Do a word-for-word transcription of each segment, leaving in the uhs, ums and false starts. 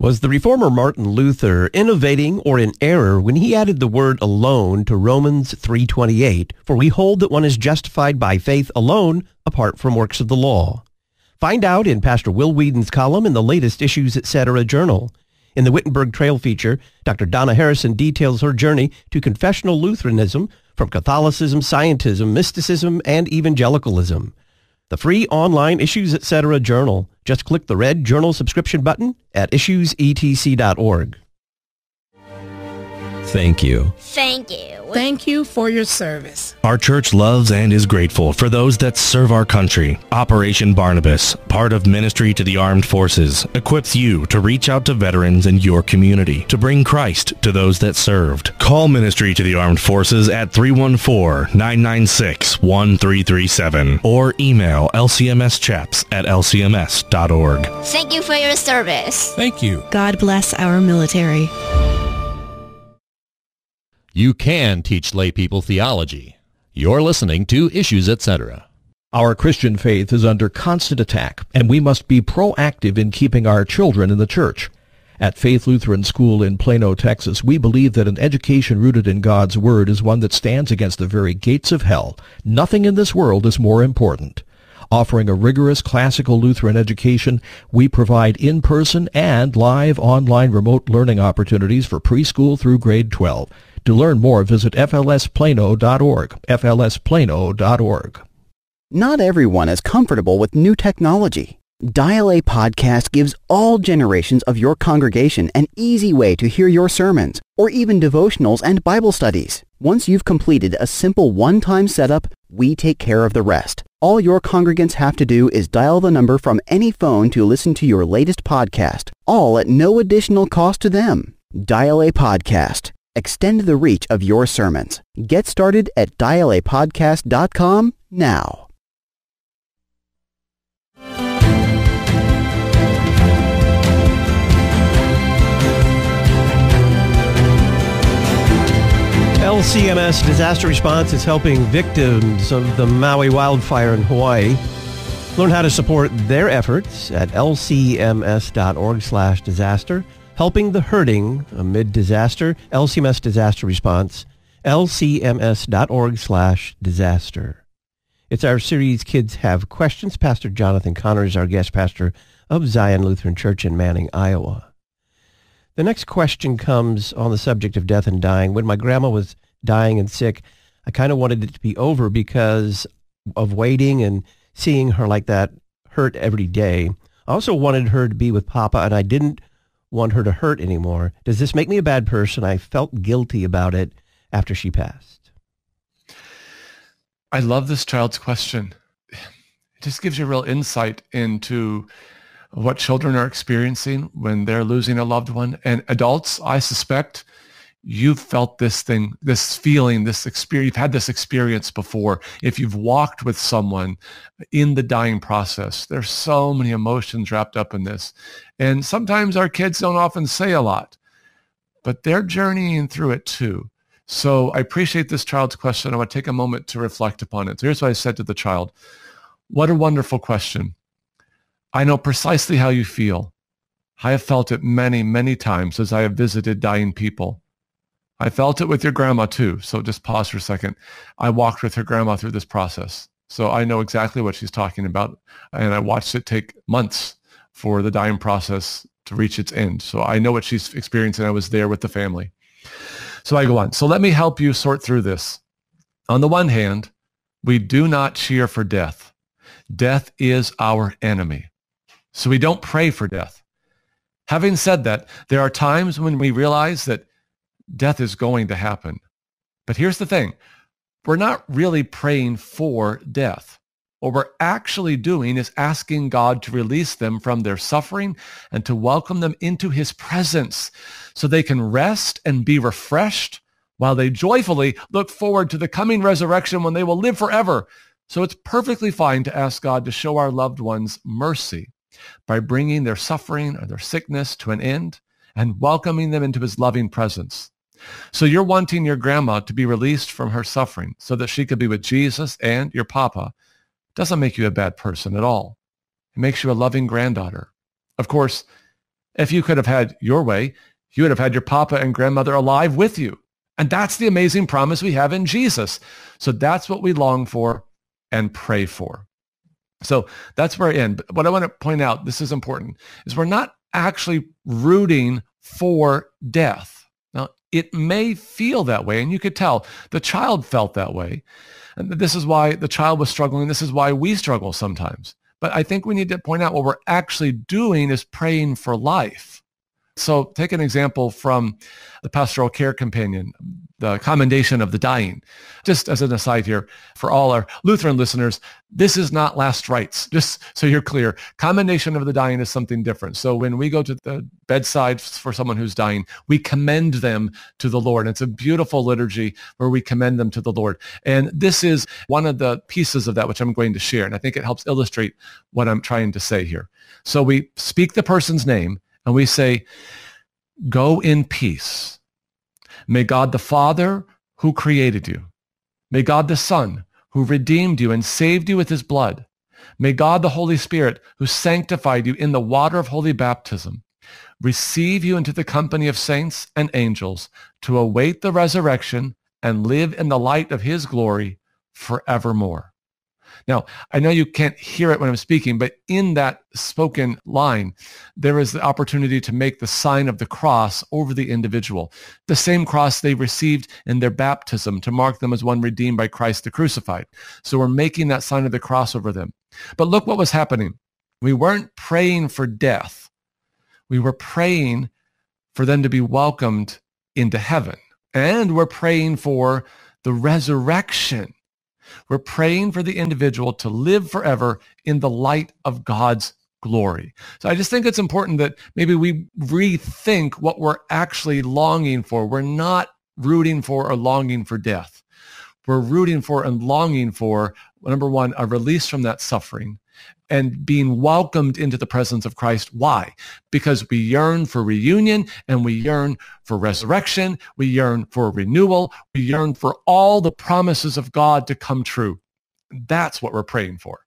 Was the reformer Martin Luther innovating or in error when he added the word alone to Romans three twenty-eight, for we hold that one is justified by faith alone, apart from works of the law? Find out in Pastor Will Whedon's column in the latest Issues Etc. journal. In the Wittenberg Trail feature, Doctor Donna Harrison details her journey to confessional Lutheranism from Catholicism, Scientism, mysticism, and evangelicalism. The free online Issues Etc. journal. Just click the red journal subscription button at issues e t c dot org. Thank you. Thank you. Thank you for your service. Our church loves and is grateful for those that serve our country. Operation Barnabas, part of Ministry to the Armed Forces, equips you to reach out to veterans in your community to bring Christ to those that served. Call Ministry to the Armed Forces at three one four, nine nine six, one three three seven or email l c m s chaps at l c m s dot org. Thank you for your service. Thank you. God bless our military. You can teach lay people theology. You're listening to Issues Etc. Our Christian faith is under constant attack, and we must be proactive in keeping our children in the church. At Faith Lutheran School in Plano, Texas, we believe that an education rooted in God's Word is one that stands against the very gates of hell. Nothing in this world is more important. Offering a rigorous classical Lutheran education, we provide in-person and live online remote learning opportunities for preschool through grade twelve. To learn more, visit f l s plano dot org, f l s plano dot org. Not everyone is comfortable with new technology. Dial A Podcast gives all generations of your congregation an easy way to hear your sermons, or even devotionals and Bible studies. Once you've completed a simple one-time setup, we take care of the rest. All your congregants have to do is dial the number from any phone to listen to your latest podcast, all at no additional cost to them. Dial A Podcast. Extend the reach of your sermons. Get started at dial a podcast dot com now. L C M S Disaster Response is helping victims of the Maui wildfire in Hawaii. Learn how to support their efforts at l c m s dot org slash disaster. Helping the hurting amid disaster, L C M S Disaster Response, l c m s dot org slash disaster. It's our series, Kids Have Questions. Pastor Jonathan Connor is our guest pastor of Zion Lutheran Church in Manning, Iowa. The next question comes on the subject of death and dying. When my grandma was dying and sick, I kind of wanted it to be over because of waiting and seeing her like that hurt every day. I also wanted her to be with Papa, and I didn't want her to hurt anymore. Does this make me a bad person? I felt guilty about it after she passed. I love this child's question. It just gives you real insight into what children are experiencing when they're losing a loved one. And adults, I suspect you've felt this thing, this feeling, this experience, you've had this experience before. If you've walked with someone in the dying process, there's so many emotions wrapped up in this. And sometimes our kids don't often say a lot, but they're journeying through it too. So I appreciate this child's question. I want to take a moment to reflect upon it. So here's what I said to the child. What a wonderful question. I know precisely how you feel. I have felt it many, many times as I have visited dying people. I felt it with your grandma too. So just pause for a second. I walked with her grandma through this process. So I know exactly what she's talking about. And I watched it take months for the dying process to reach its end. So I know what she's experiencing. I was there with the family. So I go on. So let me help you sort through this. On the one hand, we do not cheer for death. Death is our enemy. So we don't pray for death. Having said that, there are times when we realize that death is going to happen. But here's the thing. We're not really praying for death. What we're actually doing is asking God to release them from their suffering and to welcome them into his presence so they can rest and be refreshed while they joyfully look forward to the coming resurrection when they will live forever. So it's perfectly fine to ask God to show our loved ones mercy by bringing their suffering or their sickness to an end and welcoming them into his loving presence. So you're wanting your grandma to be released from her suffering so that she could be with Jesus and your papa. Doesn't make you a bad person at all. It makes you a loving granddaughter. Of course, If you could have had your way, you would have had your papa and grandmother alive with you. And that's the amazing promise we have in Jesus. So that's what we long for and pray for. So that's where I end. But what I want to point out, this is important, is we're not actually rooting for death. Now, it may feel that way, and you could tell the child felt that way. And this is why the child was struggling. This is why we struggle sometimes. But I think we need to point out what we're actually doing is praying for life. So take an example from the Pastoral Care Companion, the Commendation of the Dying. Just as an aside here, for all our Lutheran listeners, this is not last rites, just so you're clear. Commendation of the Dying is something different. So when we go to the bedside for someone who's dying, we commend them to the Lord. It's a beautiful liturgy where we commend them to the Lord. And this is one of the pieces of that which I'm going to share. And I think it helps illustrate what I'm trying to say here. So we speak the person's name, and we say, go in peace. May God the Father, who created you, may God the Son, who redeemed you and saved you with his blood, may God the Holy Spirit, who sanctified you in the water of holy baptism, receive you into the company of saints and angels to await the resurrection and live in the light of his glory forevermore. Now, I know you can't hear it when I'm speaking, but in that spoken line, there is the opportunity to make the sign of the cross over the individual, the same cross they received in their baptism to mark them as one redeemed by Christ the crucified. So we're making that sign of the cross over them. But look what was happening. We weren't praying for death. We were praying for them to be welcomed into heaven. And we're praying for the resurrection. We're praying for the individual to live forever in the light of God's glory. So I just think it's important that maybe we rethink what we're actually longing for. We're not rooting for or longing for death. We're rooting for and longing for, number one, a release from that suffering and being welcomed into the presence of Christ. Why? Because we yearn for reunion and we yearn for resurrection. We yearn for renewal. We yearn for all the promises of God to come true. That's what we're praying for.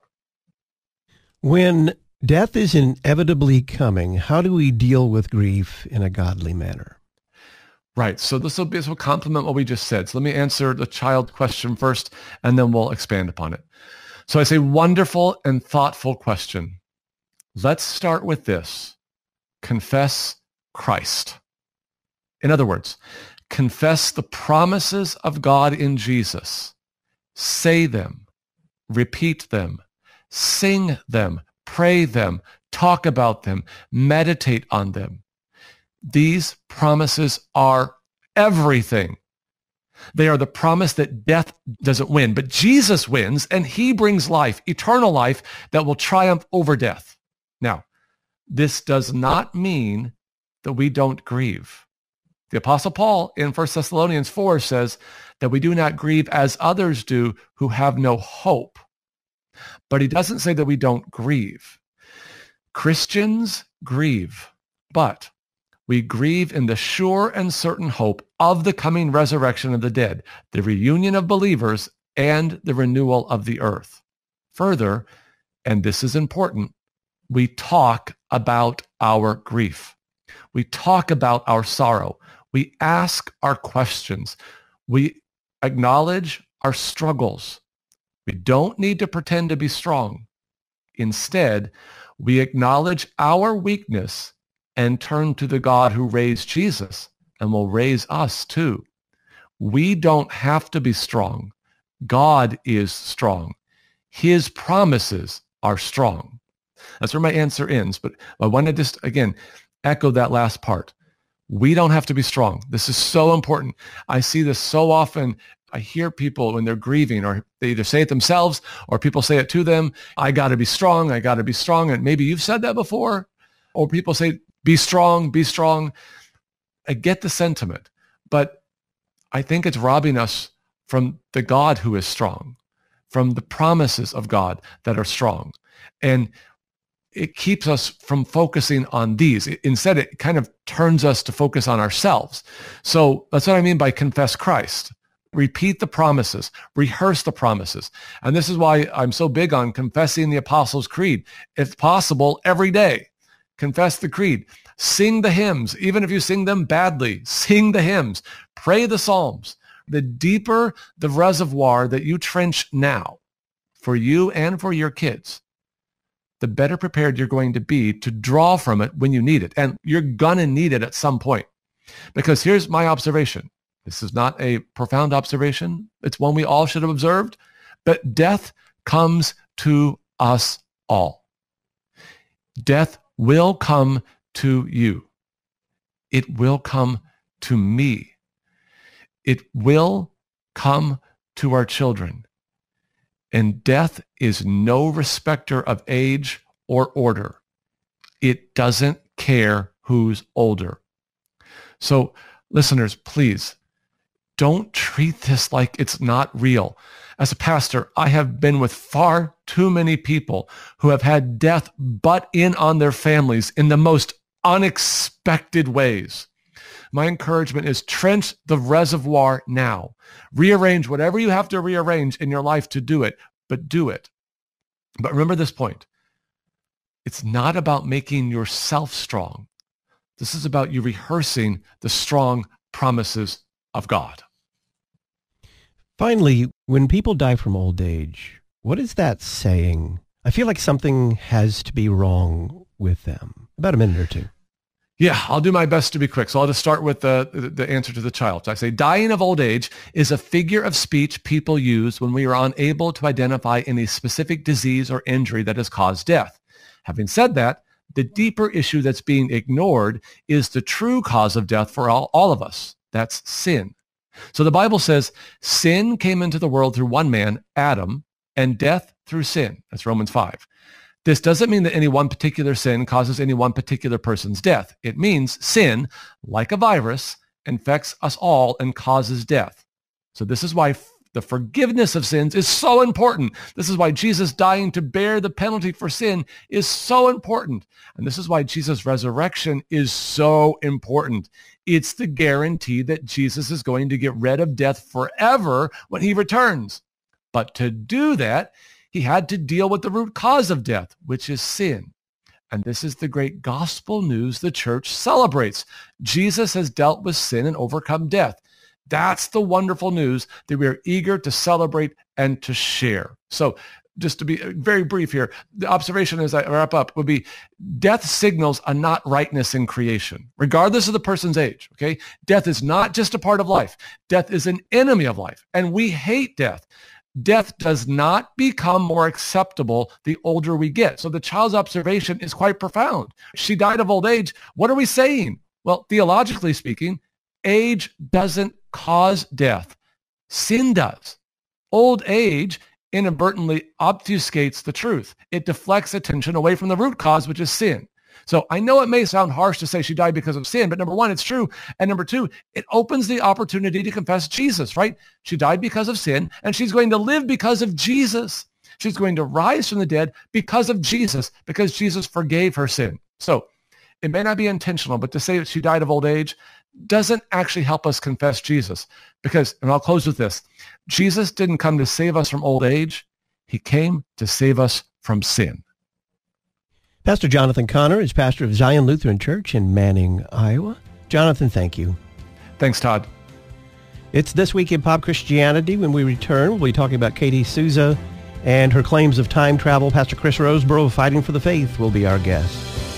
When death is inevitably coming, how do we deal with grief in a godly manner? Right. So this will, be, this will complement what we just said. So let me answer the child question first, and then we'll expand upon it. So I say wonderful and thoughtful question. Let's start with this. Confess Christ. In other words, confess the promises of God in Jesus. Say them, repeat them, sing them, pray them, talk about them, meditate on them. These promises are everything. They are the promise that death doesn't win, but Jesus wins, and he brings life, eternal life that will triumph over death. Now, this does not mean that we don't grieve. The Apostle Paul in First Thessalonians four says that we do not grieve as others do who have no hope. But he doesn't say that we don't grieve. Christians grieve, but we grieve in the sure and certain hope of the coming resurrection of the dead, the reunion of believers, and the renewal of the earth. Further, and this is important, we talk about our grief. We talk about our sorrow. We ask our questions. We acknowledge our struggles. We don't need to pretend to be strong. Instead, we acknowledge our weakness and turn to the God who raised Jesus and will raise us too. We don't have to be strong. God is strong. His promises are strong. That's where my answer ends. But I want to just, again, echo that last part. We don't have to be strong. This is so important. I see this so often. I hear people when they're grieving, or they either say it themselves or people say it to them. I got to be strong. I got to be strong. And maybe you've said that before. Or people say, be strong, be strong. I get the sentiment, but I think it's robbing us from the God who is strong, from the promises of God that are strong. And it keeps us from focusing on these. Instead, it kind of turns us to focus on ourselves. So that's what I mean by confess Christ. Repeat the promises, rehearse the promises. And this is why I'm so big on confessing the Apostles' Creed, if possible, every day. confess the creed, sing the hymns, even if you sing them badly, sing the hymns, pray the Psalms. The deeper the reservoir that you trench now for you and for your kids, the better prepared you're going to be to draw from it when you need it. And you're going to need it at some point. Because here's my observation. This is not a profound observation. It's one we all should have observed. But death comes to us all. Death will come to you. It will come to me. It will come to our children. And death is no respecter of age or order. It doesn't care who's older. So, listeners, please, don't treat this like it's not real. As a pastor, I have been with far too many people who have had death butt in on their families in the most unexpected ways. My encouragement is trench the reservoir now. Rearrange whatever you have to rearrange in your life to do it, but do it. But remember this point. It's not about making yourself strong. This is about you rehearsing the strong promises of God. Finally, when people die from old age, what is that saying? I feel like something has to be wrong with them. About a minute or two. Yeah, I'll do my best to be quick. So I'll just start with the, the answer to the child. So I say, dying of old age is a figure of speech people use when we are unable to identify any specific disease or injury that has caused death. Having said that, the deeper issue that's being ignored is the true cause of death for all, all of us. That's sin. So the Bible says sin came into the world through one man, Adam, and death through sin. That's Romans five. This doesn't mean that any one particular sin causes any one particular person's death. It means sin, like a virus, infects us all and causes death. So this is why f- the forgiveness of sins is so important. This is why Jesus dying to bear the penalty for sin is so important. And this is why Jesus' resurrection is so important. It's the guarantee that Jesus is going to get rid of death forever when he returns. But to do that, he had to deal with the root cause of death, which is sin. And this is the great gospel news the church celebrates. Jesus has dealt with sin and overcome death. That's the wonderful news that we are eager to celebrate and to share. So just to be very brief here, the observation as I wrap up would be death signals a not rightness in creation, regardless of the person's age, okay? Death is not just a part of life. Death is an enemy of life, and we hate death. Death does not become more acceptable the older we get. So the child's observation is quite profound. She died of old age. What are we saying? Well, theologically speaking, age doesn't cause death. Sin does. Old age inadvertently obfuscates the truth. It deflects attention away from the root cause, which is sin. So I know it may sound harsh to say she died because of sin, but number one, it's true. And number two, it opens the opportunity to confess Jesus, right? She died because of sin, and she's going to live because of Jesus. She's going to rise from the dead because of Jesus, because Jesus forgave her sin. So it may not be intentional, but to say that she died of old age doesn't actually help us confess Jesus. Because, and I'll close with this, Jesus didn't come to save us from old age. He came to save us from sin. Pastor Jonathan Connor is pastor of Zion Lutheran Church in Manning, Iowa. Jonathan, thank you. Thanks, Todd. It's This Week in Pop Christianity. When we return, we'll be talking about Katie Souza and her claims of time travel. Pastor Chris Roseborough of Fighting for the Faith will be our guest.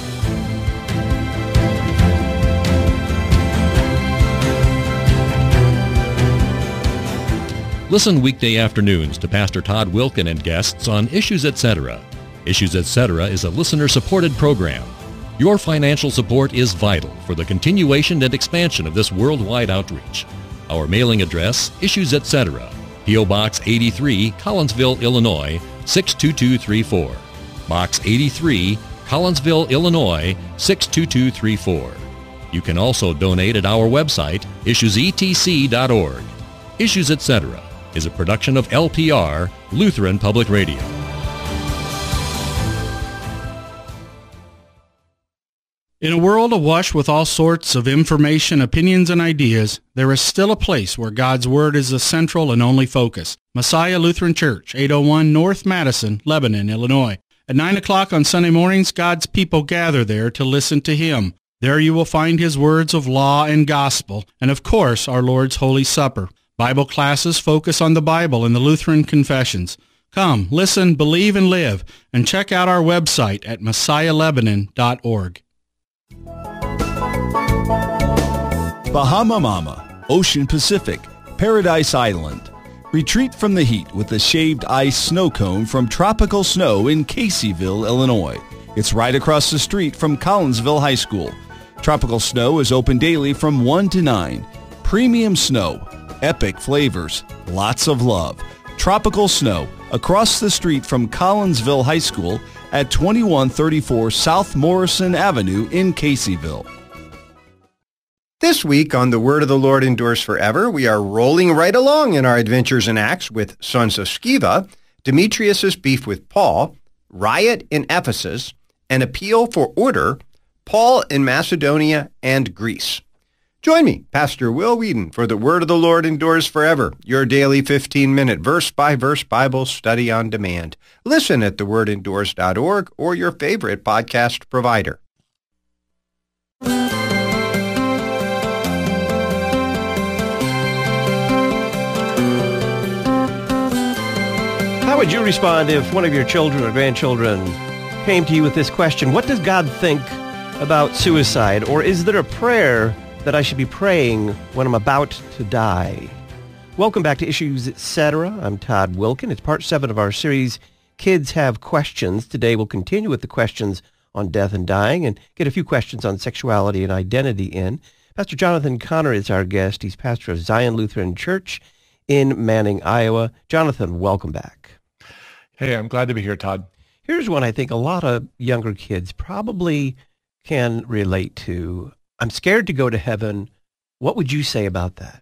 Listen weekday afternoons to Pastor Todd Wilken and guests on Issues Etc. Issues Etc. is a listener-supported program. Your financial support is vital for the continuation and expansion of this worldwide outreach. Our mailing address, Issues Etc., P O. Box eighty-three, Collinsville, Illinois, six two two three four. Box eighty-three, Collinsville, Illinois, six two two three four. You can also donate at our website, issues e t c dot org. Issues Etc. is a production of L P R, Lutheran Public Radio. In a world awash with all sorts of information, opinions, and ideas, there is still a place where God's Word is the central and only focus. Messiah Lutheran Church, eight oh one North Madison, Lebanon, Illinois. At nine o'clock on Sunday mornings, God's people gather there to listen to Him. There you will find His words of law and gospel, and of course, our Lord's Holy Supper. Bible classes focus on the Bible and the Lutheran confessions. Come, listen, believe, and live, and check out our website at messiah lebanon dot org. Bahama Mama, Ocean Pacific, Paradise Island. Retreat from the heat with the shaved ice snow cone from Tropical Snow in Caseyville, Illinois. It's right across the street from Collinsville High School. Tropical Snow is open daily from one to nine. Premium snow, epic flavors, lots of love. Tropical Snow, across the street from Collinsville High School at twenty-one thirty-four South Morrison Avenue in Caseyville. This week on The Word of the Lord Endures Forever, we are rolling right along in our adventures in Acts with Sons of Sceva, Demetrius' beef with Paul, riot in Ephesus, an appeal for order, Paul in Macedonia and Greece. Join me, Pastor Will Whedon, for The Word of the Lord Endures Forever, your daily fifteen-minute verse-by-verse Bible study on demand. Listen at the word endures dot org or your favorite podcast provider. How would you respond if one of your children or grandchildren came to you with this question? What does God think about suicide? Or is there a prayer that I should be praying when I'm about to die? Welcome back to Issues Etc. I'm Todd Wilkin. It's part seven of our series, Kids Have Questions. Today we'll continue with the questions on death and dying and get a few questions on sexuality and identity in. Pastor Jonathan Connor is our guest. He's pastor of Zion Lutheran Church in Manning, Iowa. Jonathan, welcome back. Hey, I'm glad to be here, Todd. Here's one I think a lot of younger kids probably can relate to. I'm scared to go to heaven. What would you say about that?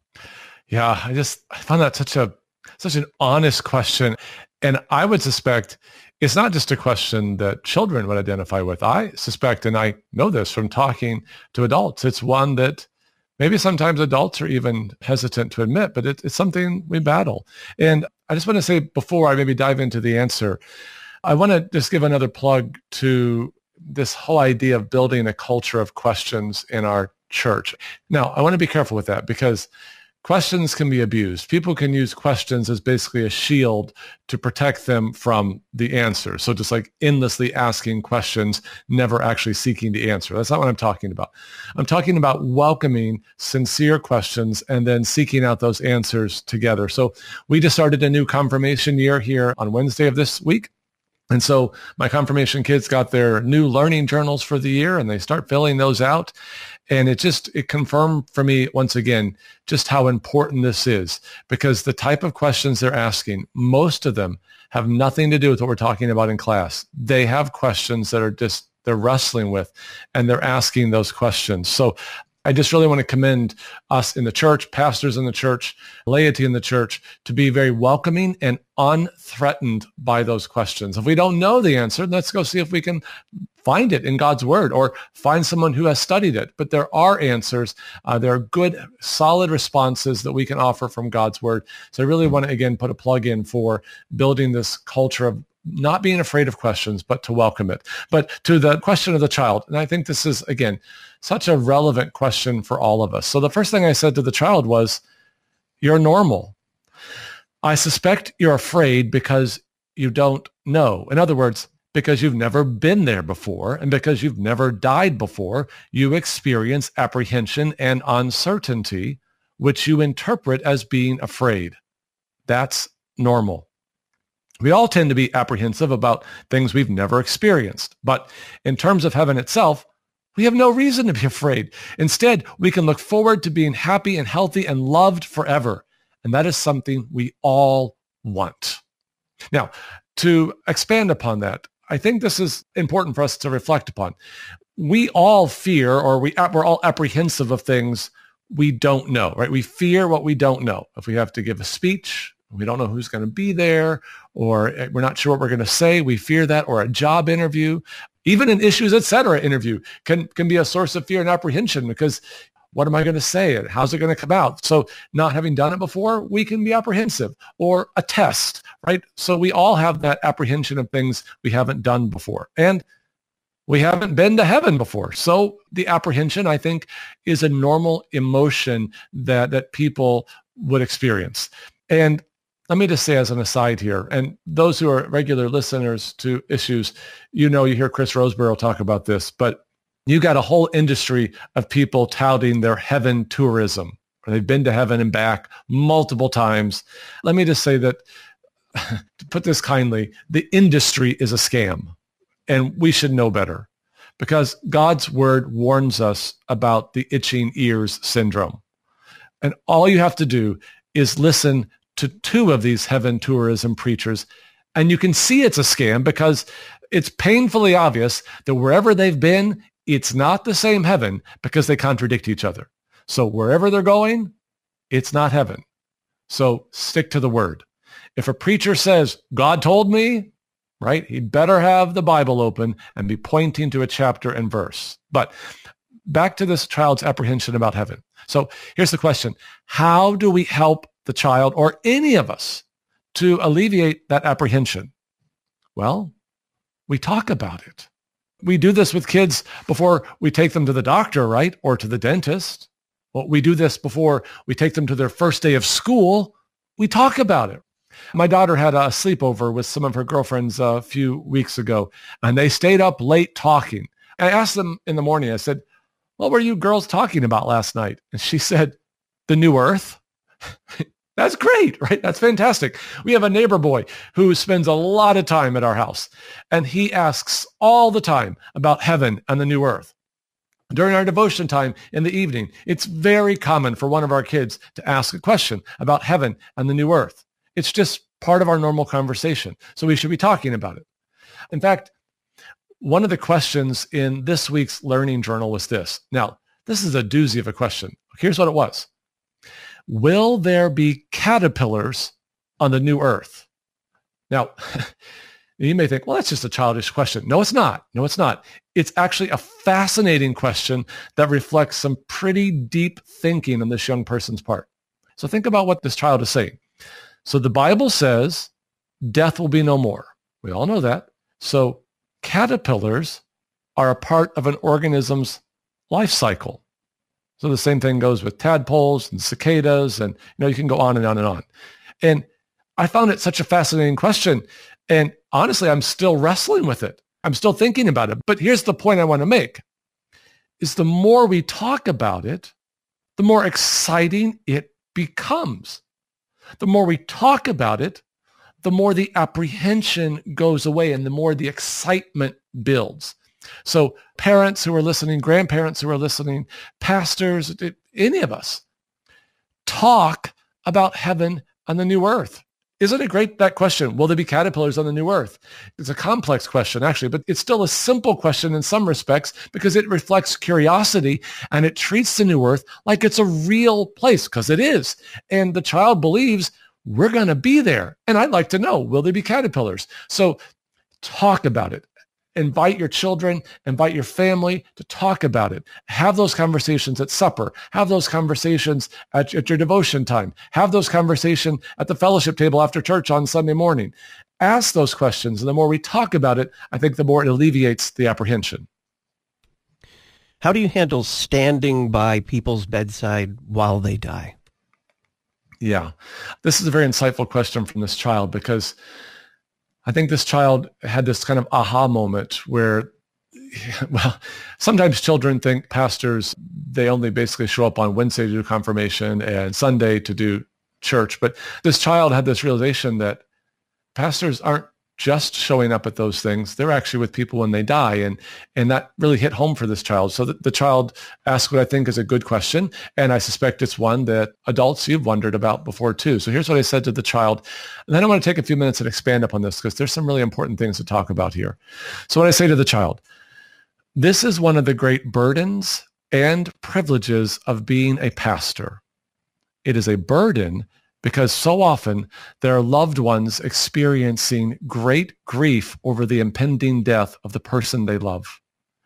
Yeah, I just I found that such a such an honest question. And I would suspect it's not just a question that children would identify with. I suspect, and I know this from talking to adults, it's one that maybe sometimes adults are even hesitant to admit, but it, it's something we battle. And I just want to say, before I maybe dive into the answer, I want to just give another plug to this whole idea of building a culture of questions in our church. Now, I want to be careful with that because questions can be abused. People can use questions as basically a shield to protect them from the answer. So just like endlessly asking questions, never actually seeking the answer. That's not what I'm talking about. I'm talking about welcoming sincere questions and then seeking out those answers together. So we just started a new confirmation year here on Wednesday of this week. And so my confirmation kids got their new learning journals for the year and they start filling those out. And it just, it confirmed for me once again, just how important this is, because the type of questions they're asking, most of them have nothing to do with what we're talking about in class. They have questions that are just, they're wrestling with, and they're asking those questions. So I just really want to commend us in the church, pastors in the church, laity in the church, to be very welcoming and unthreatened by those questions. If we don't know the answer, let's go see if we can find it in God's word or find someone who has studied it. But there are answers. Uh, there are good, solid responses that we can offer from God's word. So I really want to, again, put a plug in for building this culture of not being afraid of questions, but to welcome it. But to the question of the child, and I think this is, again, such a relevant question for all of us. So the first thing I said to the child was, you're normal. I suspect you're afraid because you don't know. In other words, because you've never been there before and because you've never died before, you experience apprehension and uncertainty, which you interpret as being afraid. That's normal. We all tend to be apprehensive about things we've never experienced. But in terms of heaven itself, we have no reason to be afraid. Instead, we can look forward to being happy and healthy and loved forever. And that is something we all want. Now, to expand upon that, I think this is important for us to reflect upon. We all fear, or we, we're all apprehensive of things we don't know, right? We fear what we don't know. If we have to give a speech, we don't know who's going to be there, or we're not sure what we're going to say, we fear that, or a job interview, even an Issues Etc. interview can, can be a source of fear and apprehension, because What am I going to say? How's it going to come out? So not having done it before, we can be apprehensive. Or a test, right? So we all have that apprehension of things we haven't done before. And we haven't been to heaven before. So the apprehension, I think, is a normal emotion that, that people would experience. And let me just say as an aside here, and those who are regular listeners to Issues, you know, you hear Chris Roseborough talk about this, but you got a whole industry of people touting their heaven tourism. They've been to heaven and back multiple times. Let me just say that, to put this kindly, the industry is a scam. And we should know better, because God's word warns us about the itching ears syndrome. And all you have to do is listen to two of these heaven tourism preachers, and you can see it's a scam, because it's painfully obvious that wherever they've been, it's not the same heaven, because they contradict each other. So wherever they're going, it's not heaven. So stick to the word. If a preacher says, God told me, right, he better have the Bible open and be pointing to a chapter and verse. But back to this child's apprehension about heaven. So here's the question. How do we help the child, or any of us, to alleviate that apprehension? Well, we talk about it. We do this with kids before we take them to the doctor, right, or to the dentist. Well, we do this before we take them to their first day of school. We talk about it. My daughter had a sleepover with some of her girlfriends a few weeks ago, and they stayed up late talking. I asked them in the morning, I said, what were you girls talking about last night? And she said, the new earth. That's great, right? That's fantastic. We have a neighbor boy who spends a lot of time at our house, and he asks all the time about heaven and the new earth. During our devotion time in the evening, it's very common for one of our kids to ask a question about heaven and the new earth. It's just part of our normal conversation. So we should be talking about it. In fact, one of the questions in this week's learning journal was this. Now, this is a doozy of a question. Here's what it was. Will there be caterpillars on the new earth? Now, you may think, well, that's just a childish question. No, it's not. No, it's not. It's actually a fascinating question that reflects some pretty deep thinking on this young person's part. So think about what this child is saying. So the Bible says death will be no more. We all know that. So caterpillars are a part of an organism's life cycle. So the same thing goes with tadpoles and cicadas, and you know, you can go on and on and on. And I found it such a fascinating question. And honestly, I'm still wrestling with it. I'm still thinking about it. But here's the point I want to make, is the more we talk about it, the more exciting it becomes. The more we talk about it, the more the apprehension goes away and the more the excitement builds. So parents who are listening, grandparents who are listening, pastors, any of us, talk about heaven and the new earth. Isn't it great, that question? Will there be caterpillars on the new earth? It's a complex question, actually, but it's still a simple question in some respects because it reflects curiosity and it treats the new earth like it's a real place, because it is. And the child believes we're going to be there. And I'd like to know, will there be caterpillars? So talk about it. Invite your children, invite your family to talk about it. Have those conversations at supper. Have those conversations at, at your devotion time. Have those conversations at the fellowship table after church on Sunday morning. Ask those questions, and the more we talk about it, I think the more it alleviates the apprehension. How do you handle standing by people's bedside while they die? Yeah, this is a very insightful question from this child, because I think this child had this kind of aha moment where, well, sometimes children think pastors, they only basically show up on Wednesday to do confirmation and Sunday to do church. But this child had this realization that pastors aren't just showing up at those things. They're actually with people when they die. And, and that really hit home for this child. So the, the child asked what I think is a good question. And I suspect it's one that adults, you've wondered about before too. So here's what I said to the child. And then I want to take a few minutes and expand upon this, because there's some really important things to talk about here. So what I say to the child, this is one of the great burdens and privileges of being a pastor. It is a burden because so often there are loved ones experiencing great grief over the impending death of the person they love.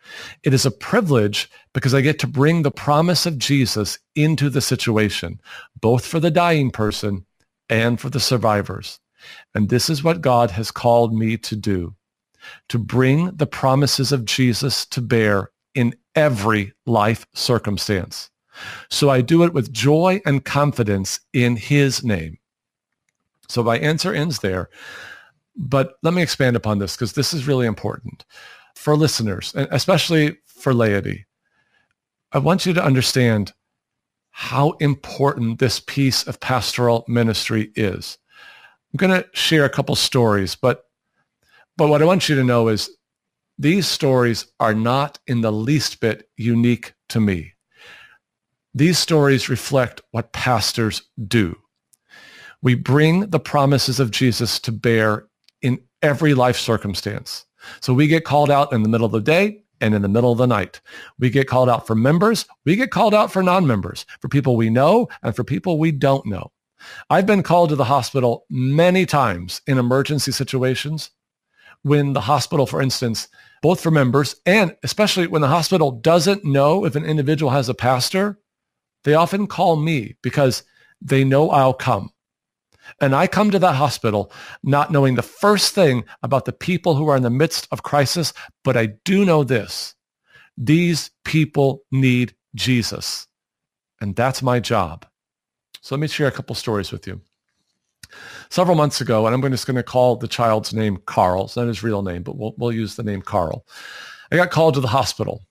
It is a privilege because I get to bring the promise of Jesus into the situation, both for the dying person and for the survivors. And this is what God has called me to do, to bring the promises of Jesus to bear in every life circumstance. So I do it with joy and confidence in his name. So my answer ends there. But let me expand upon this because this is really important. For listeners, and especially for laity, I want you to understand how important this piece of pastoral ministry is. I'm going to share a couple stories, but but what I want you to know is these stories are not in the least bit unique to me. These stories reflect what pastors do. We bring the promises of Jesus to bear in every life circumstance. So we get called out in the middle of the day and in the middle of the night. We get called out for members. We get called out for non-members, for people we know and for people we don't know. I've been called to the hospital many times in emergency situations when the hospital, for instance, both for members and especially when the hospital doesn't know if an individual has a pastor, they often call me because they know I'll come. And I come to that hospital not knowing the first thing about the people who are in the midst of crisis, but I do know this. These people need Jesus. And that's my job. So let me share a couple stories with you. Several months ago, and I'm just going to call the child's name Carl. It's not his real name, but we'll, we'll use the name Carl. I got called to the hospital.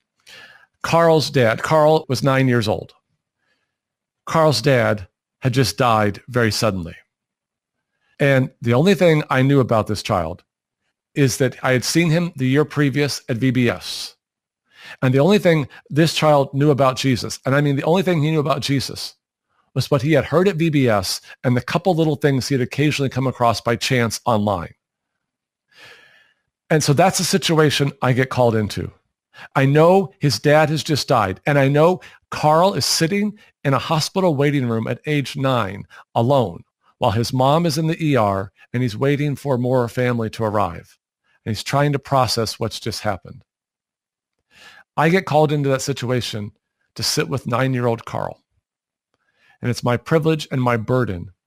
Carl's dad, Carl was nine years old. Carl's dad had just died very suddenly. And the only thing I knew about this child is that I had seen him the year previous at V B S. And the only thing this child knew about Jesus, and I mean the only thing he knew about Jesus, was what he had heard at V B S and the couple little things he had occasionally come across by chance online. And so that's a situation I get called into. I know his dad has just died, and I know Carl is sitting in a hospital waiting room at age nine alone while his mom is in the E R and he's waiting for more family to arrive. And he's trying to process what's just happened. I get called into that situation to sit with nine-year-old Carl. And it's my privilege and my burden